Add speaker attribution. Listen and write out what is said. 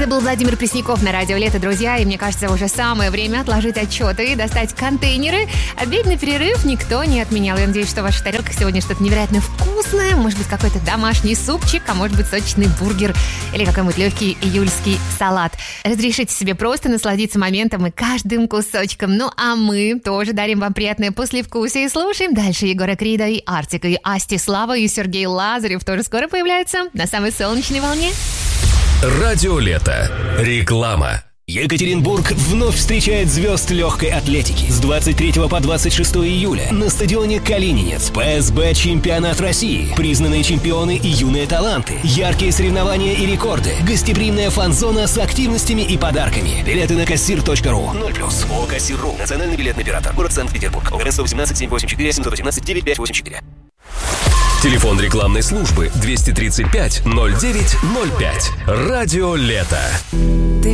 Speaker 1: Это был Владимир Пресняков на Радио Лето, друзья. И мне кажется, уже самое время отложить отчеты и достать контейнеры. Обеденный перерыв никто не отменял. Я надеюсь, что в ваших тарелках сегодня что-то невероятно вкусное. Может быть, какой-то домашний супчик, а может быть, сочный бургер или какой-нибудь легкий июльский салат. Разрешите себе просто насладиться моментом и каждым кусочком. Ну, а мы тоже дарим вам приятное послевкусие и слушаем дальше Егора Крида и Артика, и Асти Слава, и Сергей Лазарев тоже скоро появляются на самой солнечной волне.
Speaker 2: Радио Лето. Реклама.
Speaker 3: Екатеринбург вновь встречает звезд легкой атлетики. С 23 по 26 июля на стадионе Калининец ПСБ чемпионат России. Признанные чемпионы и юные таланты. Яркие соревнования и рекорды. Гостеприимная фан-зона с активностями и подарками. Билеты на кассир.ру. 0+. ООО «Кассир.ру». Национальный билетный оператор. Город Санкт-Петербург. ОГРН 118 784 718 9584.
Speaker 2: Телефон рекламной службы 235 09 05. Радио Лето.